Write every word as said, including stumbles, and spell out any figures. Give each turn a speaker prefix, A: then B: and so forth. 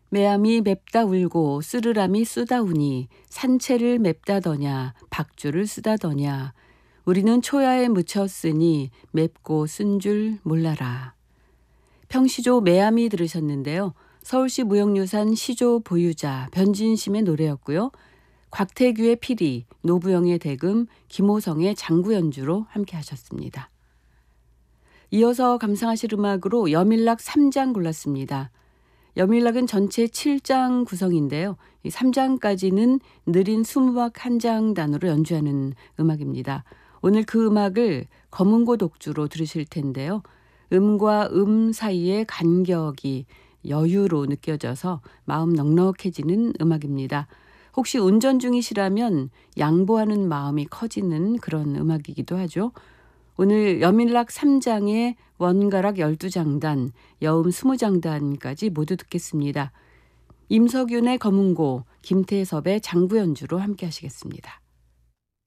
A: 매암이 맵다 울고 쓰르람이 쓰다우니 산채를 맵다더냐 박주를 쓰다더냐 우리는 초야에 묻혔으니 맵고 쓴 줄 몰라라. 평시조 매암이 들으셨는데요. 서울시 무형유산 시조 보유자 변진심의 노래였고요. 곽태규의 피리, 노부영의 대금, 김호성의 장구 연주로 함께 하셨습니다. 이어서 감상하실 음악으로 여밀락 삼 장 골랐습니다. 여밀락은 전체 칠 장 구성인데요. 이 삼 장까지는 느린 수무박 한 장 단으로 연주하는 음악입니다. 오늘 그 음악을 검은고 독주로 들으실 텐데요. 음과 음 사이의 간격이 여유로 느껴져서 마음 넉넉해지는 음악입니다. 혹시 운전 중이시라면 양보하는 마음이 커지는 그런 음악이기도 하죠. 오늘 여밀락 삼 장의 원가락 열두 장단, 여음 이십 장단까지 모두 듣겠습니다. 임석윤의 검은고, 김태섭의 장구 연주로 함께 하시겠습니다.